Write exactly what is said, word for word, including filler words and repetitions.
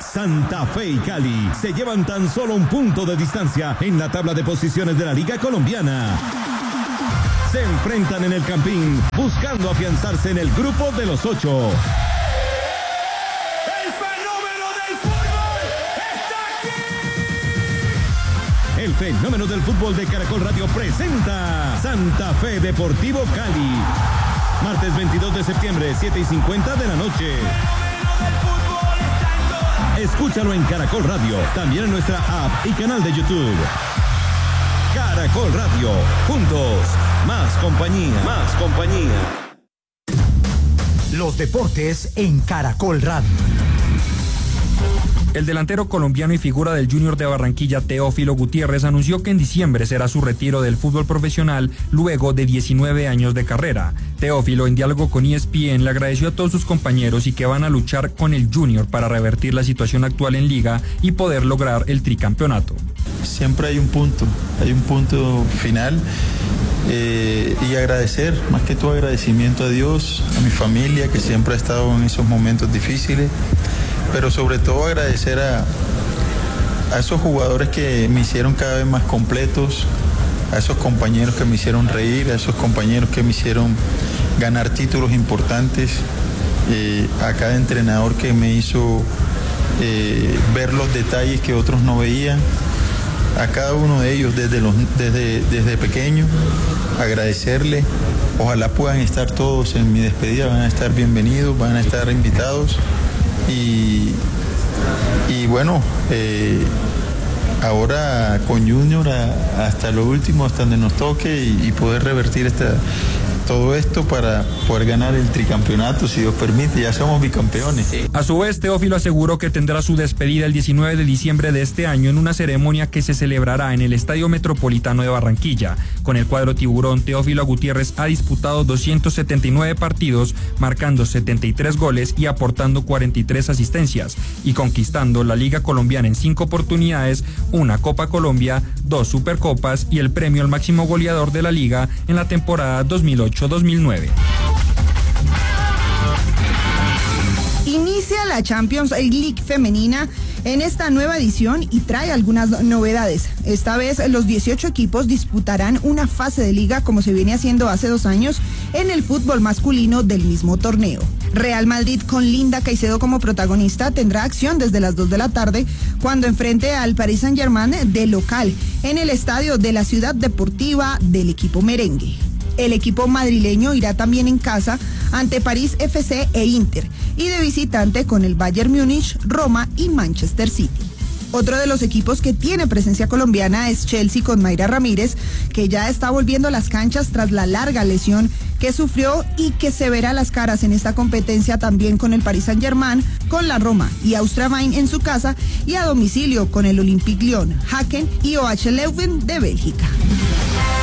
Santa Fe y Cali se llevan tan solo un punto de distancia en la tabla de posiciones de la Liga Colombiana. Se enfrentan en el Campín buscando afianzarse en el grupo de los ocho. ¡El fenómeno del fútbol está aquí! El fenómeno del fútbol de Caracol Radio presenta Santa Fe Deportivo Cali. Martes veintidós de septiembre, siete y cincuenta de la noche. Escúchalo en Caracol Radio, también en nuestra app y canal de YouTube. Caracol Radio, juntos, más compañía, más compañía. Los deportes en Caracol Radio. El delantero colombiano y figura del Junior de Barranquilla, Teófilo Gutiérrez, anunció que en diciembre será su retiro del fútbol profesional luego de diecinueve años de carrera. Teófilo, en diálogo con E S P N, le agradeció a todos sus compañeros y que van a luchar con el Junior para revertir la situación actual en Liga y poder lograr el tricampeonato. Siempre hay un punto, hay un punto final eh, y agradecer, más que todo agradecimiento a Dios, a mi familia que siempre ha estado en esos momentos difíciles, pero sobre todo agradecer a, a esos jugadores que me hicieron cada vez más completos, a esos compañeros que me hicieron reír, a esos compañeros que me hicieron ganar títulos importantes, eh, a cada entrenador que me hizo eh, ver los detalles que otros no veían, a cada uno de ellos desde, los, desde, desde pequeño, agradecerle. Ojalá puedan estar todos en mi despedida, van a estar bienvenidos, van a estar invitados. Y, y bueno, eh, ahora con Junior a, hasta lo último, hasta donde nos toque y, y poder revertir esta, todo esto para poder ganar el tricampeonato, si Dios permite, ya somos bicampeones. A su vez, Teófilo aseguró que tendrá su despedida el diecinueve de diciembre de este año en una ceremonia que se celebrará en el Estadio Metropolitano de Barranquilla. Con el cuadro tiburón, Teófilo Gutiérrez ha disputado doscientos setenta y nueve partidos, marcando setenta y tres goles y aportando cuarenta y tres asistencias, y conquistando la Liga Colombiana en cinco oportunidades, una Copa Colombia, dos Supercopas y el premio al máximo goleador de la Liga en la temporada dos mil ocho dos mil nueve. Inicia la Champions League femenina en esta nueva edición y trae algunas novedades. Esta vez los dieciocho equipos disputarán una fase de liga como se viene haciendo hace dos años en el fútbol masculino del mismo torneo. Real Madrid, con Linda Caicedo como protagonista, tendrá acción desde las dos de la tarde cuando enfrente al Paris Saint-Germain de local en el estadio de la Ciudad Deportiva del equipo merengue. El equipo madrileño irá también en casa ante París F C e Inter y de visitante con el Bayern Múnich, Roma y Manchester City. Otro de los equipos que tiene presencia colombiana es Chelsea con Mayra Ramírez, que ya está volviendo a las canchas tras la larga lesión que sufrió y que se verá las caras en esta competencia también con el Paris Saint-Germain, con la Roma y Austria Wien en su casa y a domicilio con el Olympique Lyon, Haken y O H Leuven de Bélgica.